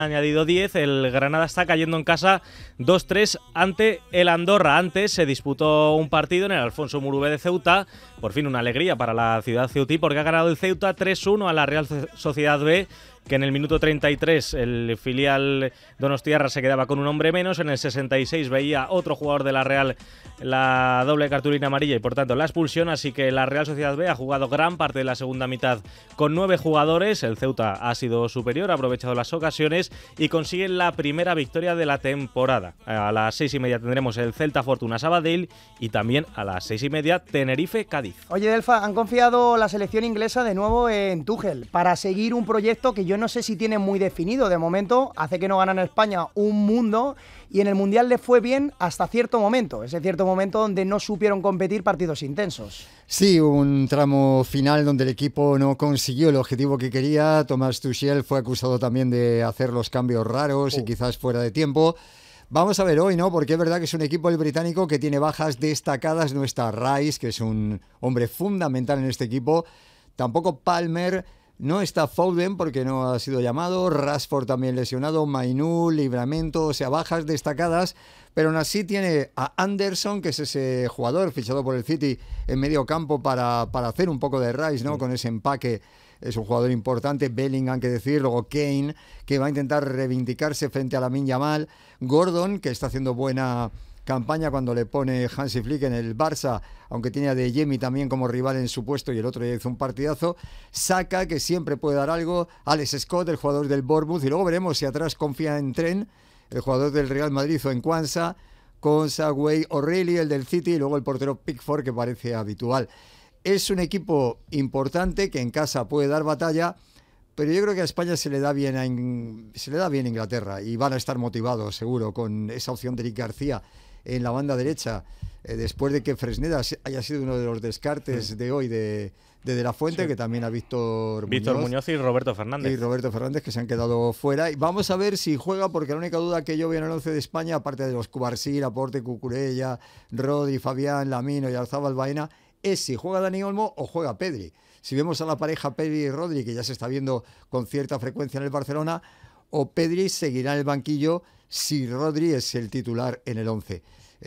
añadido 10, el Granada está cayendo en casa 2-3 ante el Andorra. Antes se disputó un partido en el Alfonso Murube de Ceuta, por fin una alegría para la ciudad ceutí, porque ha ganado el Ceuta 3-1 a la Real Sociedad B, que en el minuto 33 el filial donostiarra se quedaba con un hombre menos. En el 66 veía otro jugador de la Real la doble cartulina amarilla y por tanto la expulsión, así que la Real Sociedad B ha jugado gran parte de la segunda mitad con 9 jugadores. El Ceuta ha sido superior, ha aprovechado las ocasiones y consigue la primera victoria de la temporada. A las 6:30 tendremos el Celta Fortuna Sabadell y también a las 6:30 Tenerife Cádiz. Oye, Delfa, han confiado la selección inglesa de nuevo en Tuchel para seguir un proyecto que yo no sé si tiene muy definido. De momento hace que no ganan en España un mundo y en el Mundial le fue bien hasta cierto momento, ese cierto momento donde no supieron competir partidos intensos. Sí, un tramo final donde el equipo no consiguió el objetivo que quería. Thomas Tuchel fue acusado también de hacer los cambios raros y quizás fuera de tiempo. Vamos a ver hoy, ¿no? Porque es verdad que es un equipo el británico que tiene bajas destacadas. No está Rice, que es un hombre fundamental en este equipo. Tampoco Palmer. No está Foden porque no ha sido llamado, Rashford también lesionado, Mainoo, Livramento, o sea, bajas destacadas, pero aún así tiene a Anderson, que es ese jugador fichado por el City en medio campo para hacer un poco de Rice, ¿no? Con ese empaque, es un jugador importante. Bellingham, que decir, luego Kane, que va a intentar reivindicarse frente a Lamine Yamal, Gordon, que está haciendo buena campaña cuando le pone Hansi Flick en el Barça, aunque tiene a De Jemi también como rival en su puesto y el otro ya hizo un partidazo. Saka, que siempre puede dar algo, Alex Scott, el jugador del Bournemouth, y luego veremos si atrás confía en Trent, el jugador del Real Madrid, o en Kwanza, Consaway, O'Reilly, el del City, y luego el portero Pickford, que parece habitual. Es un equipo importante que en casa puede dar batalla, pero yo creo que a España se le da bien a Inglaterra y van a estar motivados seguro con esa opción de Eric García en la banda derecha, después de que Fresneda haya sido uno de los descartes de hoy de la Fuente, que también a Víctor Muñoz y Roberto Fernández. Y Roberto Fernández, que se han quedado fuera. Y vamos a ver si juega, porque la única duda que yo veo en el 11 de España, aparte de los Cubarsí, Laporte, Cucurella, Rodri, Fabián, Lamino y Arzabal Baena, es si juega Dani Olmo o juega Pedri. Si vemos a la pareja Pedri y Rodri, que ya se está viendo con cierta frecuencia en el Barcelona, o Pedri seguirá en el banquillo si Rodri es el titular en el 11.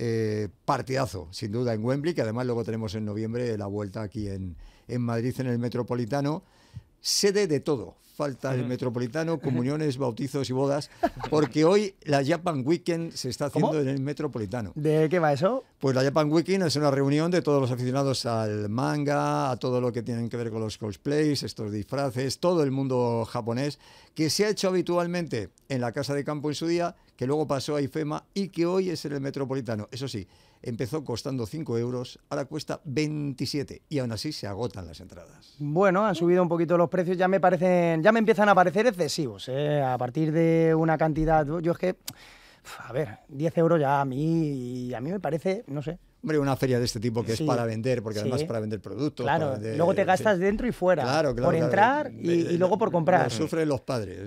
Partidazo, sin duda, en Wembley, que además luego tenemos en noviembre la vuelta aquí en Madrid, en el Metropolitano. Sede de todo. Falta el Metropolitano, comuniones, bautizos y bodas, porque hoy la Japan Weekend se está haciendo en el Metropolitano. ¿De qué va eso? Pues la Japan Weekend es una reunión de todos los aficionados al manga, a todo lo que tienen que ver con los cosplays, estos disfraces, todo el mundo japonés, que se ha hecho habitualmente en la Casa de Campo en su día, que luego pasó a IFEMA y que hoy es en el Metropolitano. Eso sí, empezó costando 5 euros, ahora cuesta 27 y aún así se agotan las entradas. Bueno, han subido un poquito los precios, ya me empiezan a parecer excesivos, a partir de una cantidad, yo es que, a ver, 10 euros ya a mí me parece, no sé. Hombre, una feria de este tipo que Sí, es para vender, porque sí. además para vender productos. Claro, para vender, luego te gastas dentro y fuera, claro, por entrar y luego por comprar. Lo sufren los padres.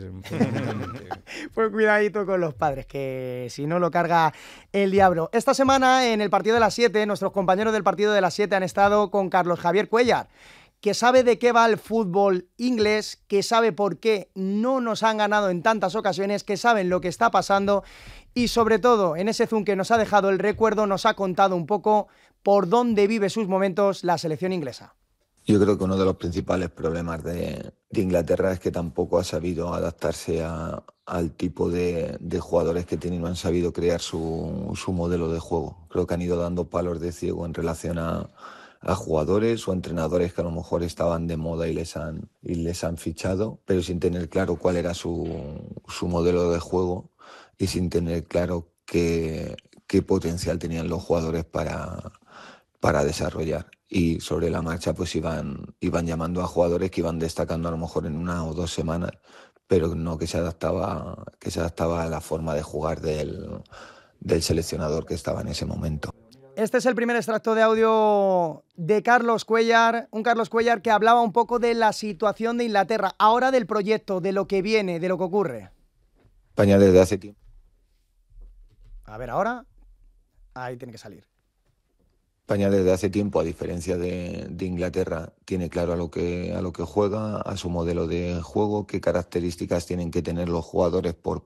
Pues cuidadito con los padres, que si no lo carga el diablo. Esta semana en el partido de las 7, nuestros compañeros del partido de las 7 han estado con Carlos Javier Cuéllar, que sabe de qué va el fútbol inglés, que sabe por qué no nos han ganado en tantas ocasiones, que saben lo que está pasando y sobre todo en ese zoom que nos ha dejado el recuerdo nos ha contado un poco por dónde vive sus momentos la selección inglesa. Yo creo que uno de los principales problemas de Inglaterra es que tampoco ha sabido adaptarse al tipo de jugadores que tienen, no han sabido crear su modelo de juego. Creo que han ido dando palos de ciego en relación a jugadores o entrenadores que a lo mejor estaban de moda y les han fichado, pero sin tener claro cuál era su modelo de juego y sin tener claro qué potencial tenían los jugadores para desarrollar. Y sobre la marcha pues iban llamando a jugadores que iban destacando a lo mejor en 1 o 2 semanas, pero no que se adaptaba a la forma de jugar del seleccionador que estaba en ese momento. Este es el primer extracto de audio de Carlos Cuéllar, un Carlos Cuéllar que hablaba un poco de la situación de Inglaterra, ahora del proyecto, de lo que viene, de lo que ocurre. España desde hace tiempo. A ver, ahora, ahí tiene que salir. España desde hace tiempo, a diferencia de Inglaterra, tiene claro a lo que juega, a su modelo de juego, qué características tienen que tener los jugadores por